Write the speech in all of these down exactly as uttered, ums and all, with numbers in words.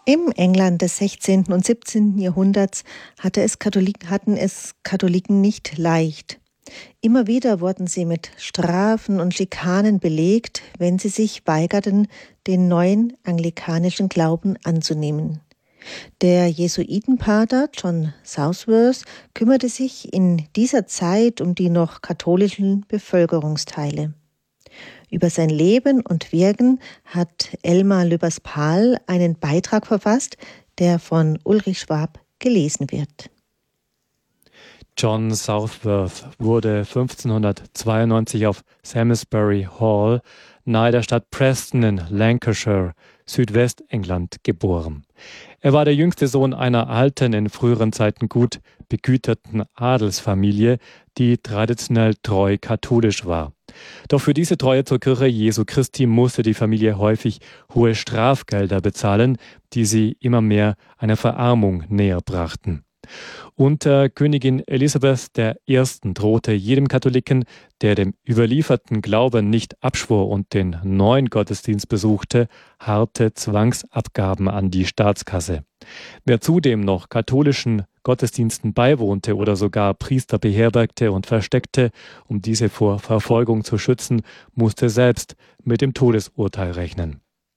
Im England des sechzehnten und siebzehnten Jahrhunderts hatte es Katholik, hatten es Katholiken nicht leicht. Immer wieder wurden sie mit Strafen und Schikanen belegt, wenn sie sich weigerten, den neuen anglikanischen Glauben anzunehmen. Der Jesuitenpater John Southworth kümmerte sich in dieser Zeit um die noch katholischen Bevölkerungsteile. Über sein Leben und Wirken hat Elmar Löbers-Pahl einen Beitrag verfasst, der von Ulrich Schwab gelesen wird. John Southworth wurde fünfzehnhundertzweiundneunzig auf Salisbury Hall nahe der Stadt Preston in Lancashire, Südwestengland, geboren. Er war der jüngste Sohn einer alten, in früheren Zeiten gut begüterten Adelsfamilie, die traditionell treu katholisch war. Doch für diese Treue zur Kirche Jesu Christi musste die Familie häufig hohe Strafgelder bezahlen, die sie immer mehr einer Verarmung näher brachten. Unter Königin Elisabeth der Ersten drohte jedem Katholiken, der dem überlieferten Glauben nicht abschwor und den neuen Gottesdienst besuchte, harte Zwangsabgaben an die Staatskasse. Wer zudem noch katholischen Gottesdiensten beiwohnte oder sogar Priester beherbergte und versteckte, um diese vor Verfolgung zu schützen, musste selbst mit dem Todesurteil rechnen.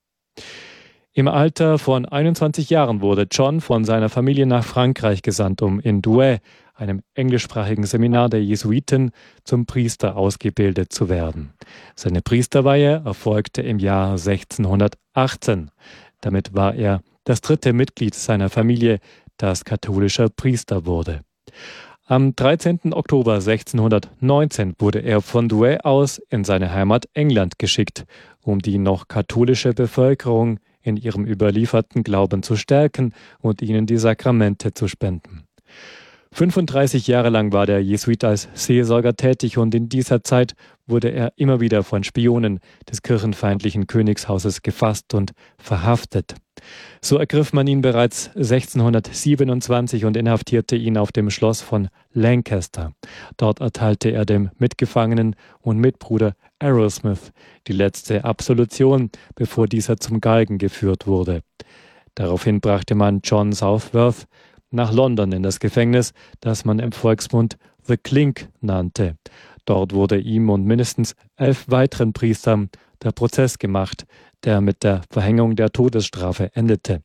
Im Alter von einundzwanzig Jahren wurde John von seiner Familie nach Frankreich gesandt, um in Douai, einem englischsprachigen Seminar der Jesuiten, zum Priester ausgebildet zu werden. Seine Priesterweihe erfolgte im Jahr sechzehnhundertachtzehn. Damit war er das dritte Mitglied seiner Familie, das katholischer Priester wurde. Am dreizehnten Oktober sechzehnhundertneunzehn wurde er von Douai aus in seine Heimat England geschickt, um die noch katholische Bevölkerung in ihrem überlieferten Glauben zu stärken und ihnen die Sakramente zu spenden. fünfunddreißig Jahre lang war der Jesuit als Seelsorger tätig und in dieser Zeit wurde er immer wieder von Spionen des kirchenfeindlichen Königshauses gefasst und verhaftet. So ergriff man ihn bereits sechzehnhundertsiebenundzwanzig und inhaftierte ihn auf dem Schloss von Lancaster. Dort erteilte er dem Mitgefangenen und Mitbruder Arrowsmith die letzte Absolution, bevor dieser zum Galgen geführt wurde. Daraufhin brachte man John Southworth nach London in das Gefängnis, das man im Volksmund The Clink nannte. Dort wurde ihm und mindestens elf weiteren Priestern der Prozess gemacht, der mit der Verhängung der Todesstrafe endete.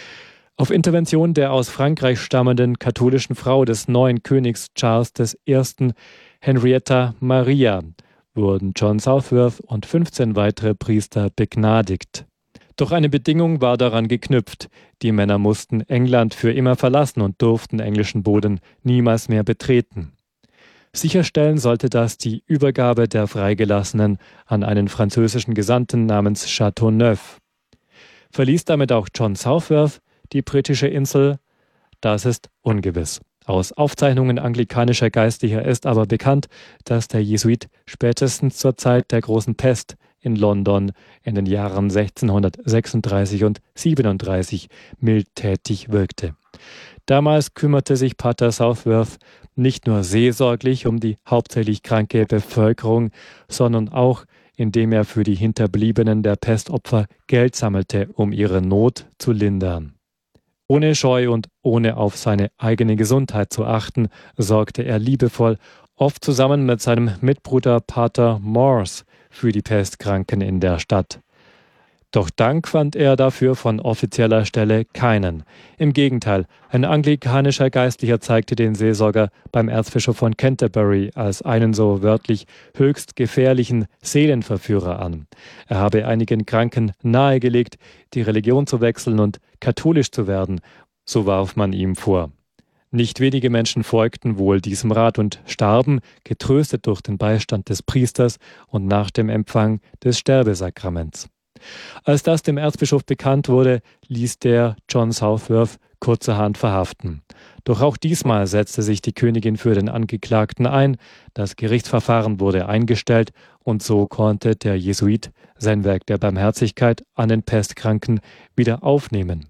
Auf Intervention der aus Frankreich stammenden katholischen Frau des neuen Königs Charles der Erste., Henrietta Maria, wurden John Southworth und fünfzehn weitere Priester begnadigt. Doch eine Bedingung war daran geknüpft. Die Männer mussten England für immer verlassen und durften englischen Boden niemals mehr betreten. Sicherstellen sollte das die Übergabe der Freigelassenen an einen französischen Gesandten namens Chateauneuf. Verließ damit auch John Southworth die britische Insel? Das ist ungewiss. Aus Aufzeichnungen anglikanischer Geistlicher ist aber bekannt, dass der Jesuit spätestens zur Zeit der großen Pest in London in den Jahren sechzehnhundertsechsunddreißig und siebenunddreißig mildtätig wirkte. Damals kümmerte sich Pater Southworth nicht nur seelsorglich um die hauptsächlich kranke Bevölkerung, sondern auch, indem er für die Hinterbliebenen der Pestopfer Geld sammelte, um ihre Not zu lindern. Ohne Scheu und ohne auf seine eigene Gesundheit zu achten, sorgte er liebevoll, oft zusammen mit seinem Mitbruder Pater Morse, für die Pestkranken in der Stadt. Doch Dank fand er dafür von offizieller Stelle keinen. Im Gegenteil, ein anglikanischer Geistlicher zeigte den Seelsorger beim Erzbischof von Canterbury als einen so wörtlich höchst gefährlichen Seelenverführer an. Er habe einigen Kranken nahegelegt, die Religion zu wechseln und katholisch zu werden, so warf man ihm vor. Nicht wenige Menschen folgten wohl diesem Rat und starben, getröstet durch den Beistand des Priesters und nach dem Empfang des Sterbesakraments. Als das dem Erzbischof bekannt wurde, ließ der John Southworth kurzerhand verhaften. Doch auch diesmal setzte sich die Königin für den Angeklagten ein, das Gerichtsverfahren wurde eingestellt und so konnte der Jesuit sein Werk der Barmherzigkeit an den Pestkranken wieder aufnehmen.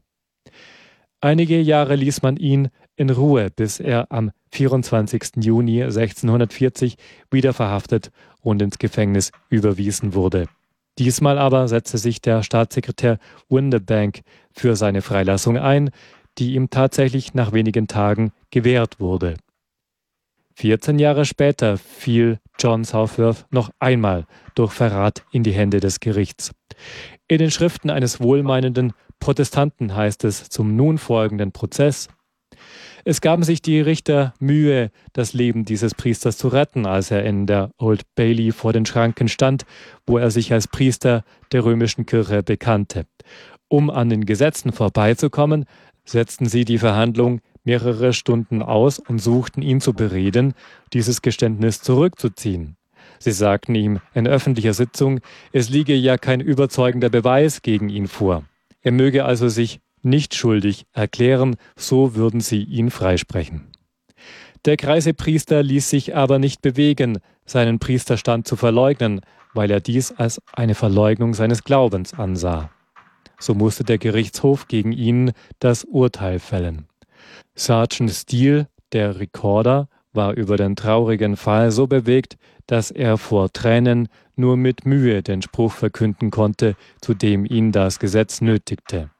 Einige Jahre ließ man ihn in Ruhe, bis er am vierundzwanzigsten Juni sechzehnhundertvierzig wieder verhaftet und ins Gefängnis überwiesen wurde. Diesmal aber setzte sich der Staatssekretär Windebank für seine Freilassung ein, die ihm tatsächlich nach wenigen Tagen gewährt wurde. vierzehn Jahre später fiel John Southworth noch einmal durch Verrat in die Hände des Gerichts. In den Schriften eines wohlmeinenden Protestanten heißt es zum nun folgenden Prozess: Es gaben sich die Richter Mühe, das Leben dieses Priesters zu retten, als er in der Old Bailey vor den Schranken stand, wo er sich als Priester der römischen Kirche bekannte. Um an den Gesetzen vorbeizukommen, setzten sie die Verhandlung mehrere Stunden aus und suchten ihn zu bereden, dieses Geständnis zurückzuziehen. Sie sagten ihm in öffentlicher Sitzung, es liege ja kein überzeugender Beweis gegen ihn vor. Er möge also sich nicht schuldig erklären, so würden sie ihn freisprechen. Der greise Priester ließ sich aber nicht bewegen, seinen Priesterstand zu verleugnen, weil er dies als eine Verleugnung seines Glaubens ansah. So musste der Gerichtshof gegen ihn das Urteil fällen. Sergeant Steele, der Rekorder, war über den traurigen Fall so bewegt, dass er vor Tränen nur mit Mühe den Spruch verkünden konnte, zu dem ihn das Gesetz nötigte.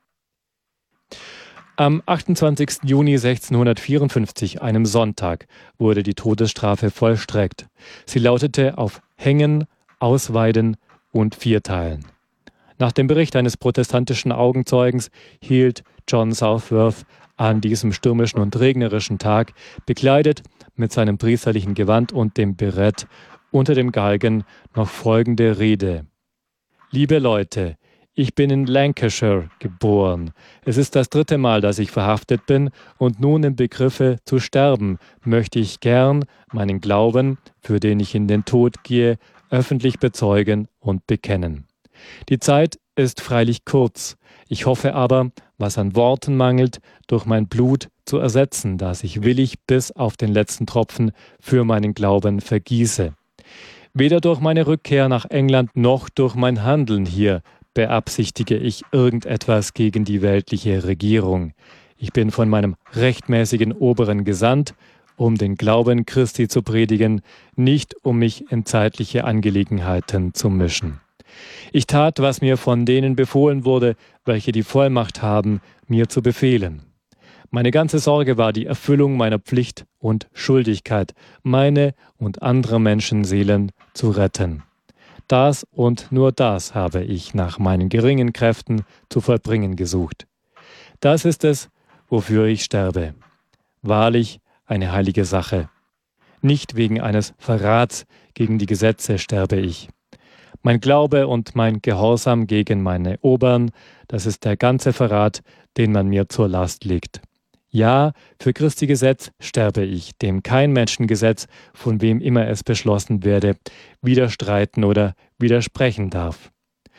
Am achtundzwanzigsten Juni sechzehnhundertvierundfünfzig, einem Sonntag, wurde die Todesstrafe vollstreckt. Sie lautete auf Hängen, Ausweiden und Vierteilen. Nach dem Bericht eines protestantischen Augenzeugens hielt John Southworth an diesem stürmischen und regnerischen Tag, bekleidet mit seinem priesterlichen Gewand und dem Berett, unter dem Galgen noch folgende Rede: Liebe Leute, ich bin in Lancashire geboren. Es ist das dritte Mal, dass ich verhaftet bin, und nun im Begriffe zu sterben, möchte ich gern meinen Glauben, für den ich in den Tod gehe, öffentlich bezeugen und bekennen. Die Zeit ist freilich kurz. Ich hoffe aber, was an Worten mangelt, durch mein Blut zu ersetzen, das ich willig bis auf den letzten Tropfen für meinen Glauben vergieße. Weder durch meine Rückkehr nach England noch durch mein Handeln hier beabsichtige ich irgendetwas gegen die weltliche Regierung. Ich bin von meinem rechtmäßigen Oberen gesandt, um den Glauben Christi zu predigen, nicht um mich in zeitliche Angelegenheiten zu mischen. Ich tat, was mir von denen befohlen wurde, welche die Vollmacht haben, mir zu befehlen. Meine ganze Sorge war die Erfüllung meiner Pflicht und Schuldigkeit, meine und andere Menschenseelen zu retten. Das und nur das habe ich nach meinen geringen Kräften zu vollbringen gesucht. Das ist es, wofür ich sterbe. Wahrlich eine heilige Sache. Nicht wegen eines Verrats gegen die Gesetze sterbe ich. Mein Glaube und mein Gehorsam gegen meine Obern, das ist der ganze Verrat, den man mir zur Last legt. Ja, für Christi Gesetz sterbe ich, dem kein Menschengesetz, von wem immer es beschlossen werde, widerstreiten oder widersprechen darf.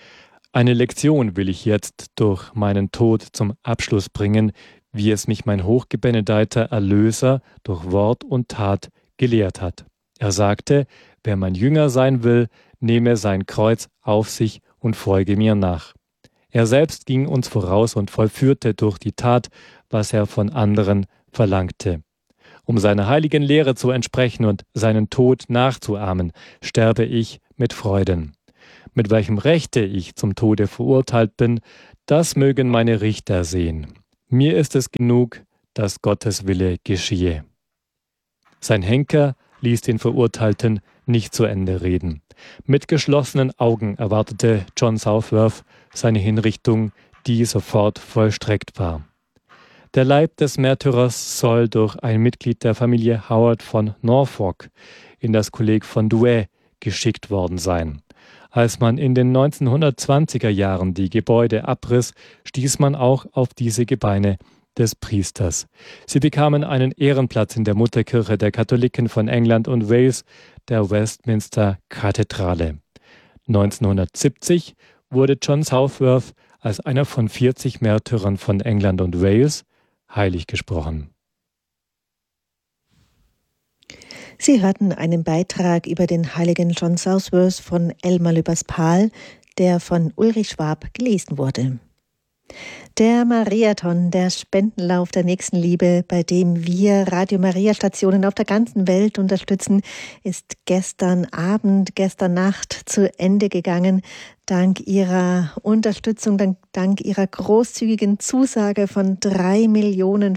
Eine Lektion will ich jetzt durch meinen Tod zum Abschluss bringen, wie es mich mein hochgebenedeiter Erlöser durch Wort und Tat gelehrt hat. Er sagte, wer mein Jünger sein will, nehme sein Kreuz auf sich und folge mir nach. Er selbst ging uns voraus und vollführte durch die Tat, was er von anderen verlangte. Um seiner heiligen Lehre zu entsprechen und seinen Tod nachzuahmen, sterbe ich mit Freuden. Mit welchem Rechte ich zum Tode verurteilt bin, das mögen meine Richter sehen. Mir ist es genug, dass Gottes Wille geschehe. Sein Henker ließ den Verurteilten nicht zu Ende reden. Mit geschlossenen Augen erwartete John Southworth seine Hinrichtung, die sofort vollstreckt war. Der Leib des Märtyrers soll durch ein Mitglied der Familie Howard von Norfolk in das Kolleg von Douai geschickt worden sein. Als man in den neunzehnhundertzwanziger Jahren die Gebäude abriss, stieß man auch auf diese Gebeine des Priesters. Sie bekamen einen Ehrenplatz in der Mutterkirche der Katholiken von England und Wales, der Westminster Kathedrale. neunzehnhundertsiebzig wurde John Southworth als einer von vierzig Märtyrern von England und Wales heilig gesprochen. Sie hörten einen Beitrag über den heiligen John Southworth von Elmar Lübers-Pahl, der von Ulrich Schwab gelesen wurde. Der Mariathon, der Spendenlauf der Nächstenliebe, bei dem wir Radio Maria Stationen auf der ganzen Welt unterstützen, ist gestern Abend, gestern Nacht zu Ende gegangen. Dank Ihrer Unterstützung, dank, dank Ihrer großzügigen Zusage von drei Millionen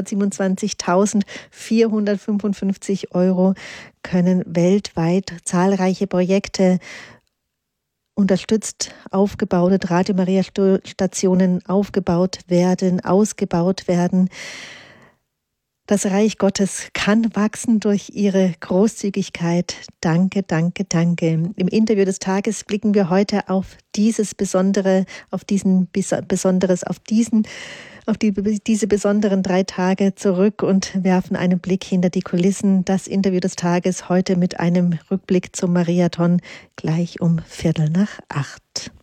fünfhundertsiebenundzwanzigtausendvierhundertfünfundfünfzig Euro können weltweit zahlreiche Projekte unterstützt, aufgebaut, Radio Maria Stationen aufgebaut werden, ausgebaut werden. Das Reich Gottes kann wachsen durch Ihre Großzügigkeit. Danke, danke, danke. Im Interview des Tages blicken wir heute auf dieses Besondere, auf diesen Besonderes, auf diesen auf die, diese besonderen drei Tage zurück und werfen einen Blick hinter die Kulissen. Das Interview des Tages heute mit einem Rückblick zum Mariathon gleich um Viertel nach acht.